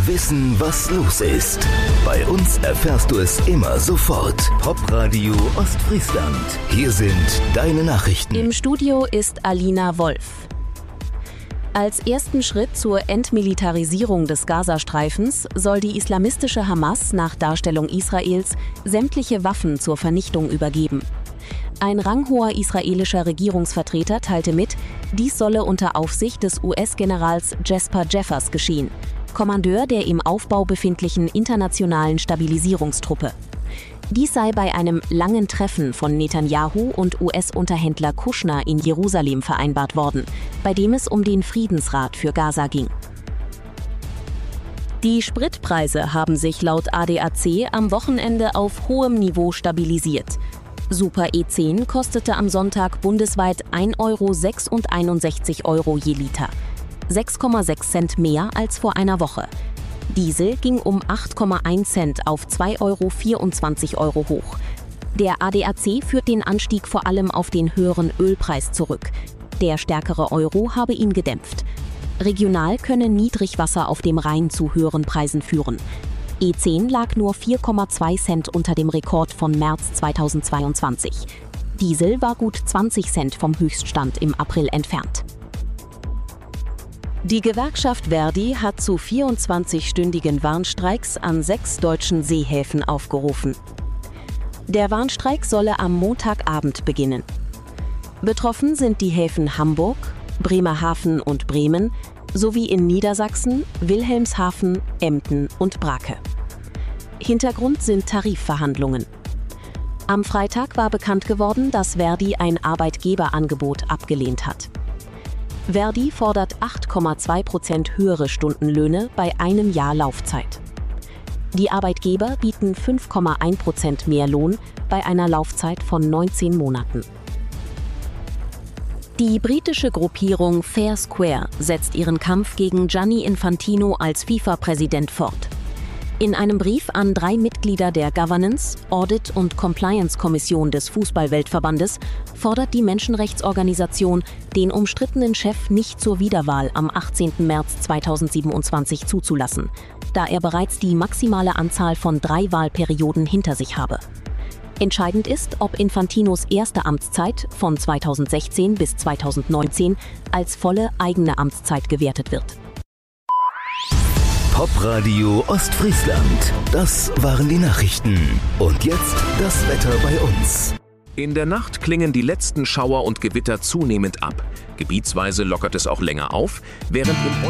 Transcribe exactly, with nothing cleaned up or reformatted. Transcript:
Wissen, was los ist. Bei uns erfährst du es immer sofort. Popradio Ostfriesland. Hier sind deine Nachrichten. Im Studio ist Alina Wolf. Als ersten Schritt zur Entmilitarisierung des Gazastreifens soll die islamistische Hamas nach Darstellung Israels sämtliche Waffen zur Vernichtung übergeben. Ein ranghoher israelischer Regierungsvertreter teilte mit, dies solle unter Aufsicht des U S-Generals Jesper Jeffers geschehen, Kommandeur der im Aufbau befindlichen internationalen Stabilisierungstruppe. Dies sei bei einem langen Treffen von Netanyahu und U S-Unterhändler Kushner in Jerusalem vereinbart worden, bei dem es um den Friedensrat für Gaza ging. Die Spritpreise haben sich laut A D A C am Wochenende auf hohem Niveau stabilisiert. Super E zehn kostete am Sonntag bundesweit ein Euro sechsundeinundsechzig Euro je Liter, sechs Komma sechs Cent mehr als vor einer Woche. Diesel ging um acht Komma eins Cent auf zwei Euro vierundzwanzig Euro hoch. Der A D A C führt den Anstieg vor allem auf den höheren Ölpreis zurück. Der stärkere Euro habe ihn gedämpft. Regional könne Niedrigwasser auf dem Rhein zu höheren Preisen führen. E zehn lag nur vier Komma zwei Cent unter dem Rekord von März zweitausendzweiundzwanzig. Diesel war gut zwanzig Cent vom Höchststand im April entfernt. Die Gewerkschaft ver.di hat zu vierundzwanzigstündigen Warnstreiks an sechs deutschen Seehäfen aufgerufen. Der Warnstreik solle am Montagabend beginnen. Betroffen sind die Häfen Hamburg, Bremerhaven und Bremen sowie in Niedersachsen, Wilhelmshaven, Emden und Brake. Hintergrund sind Tarifverhandlungen. Am Freitag war bekannt geworden, dass ver.di ein Arbeitgeberangebot abgelehnt hat. ver.di fordert acht Komma zwei Prozent höhere Stundenlöhne bei einem Jahr Laufzeit. Die Arbeitgeber bieten fünf Komma eins Prozent mehr Lohn bei einer Laufzeit von neunzehn Monaten. Die britische Gruppierung Fair Square setzt ihren Kampf gegen Gianni Infantino als FIFA-Präsident fort. In einem Brief an drei Mitglieder der Governance, Audit und Compliance-Kommission des Fußball-Weltverbandes fordert die Menschenrechtsorganisation, den umstrittenen Chef nicht zur Wiederwahl am achtzehnten März zweitausendsiebenundzwanzig zuzulassen, da er bereits die maximale Anzahl von drei Wahlperioden hinter sich habe. Entscheidend ist, ob Infantinos erste Amtszeit von zweitausendsechzehn bis zweitausendneunzehn als volle eigene Amtszeit gewertet wird. Popradio Ostfriesland. Das waren die Nachrichten. Und jetzt das Wetter bei uns. In der Nacht klingen die letzten Schauer und Gewitter zunehmend ab. Gebietsweise lockert es auch länger auf, während im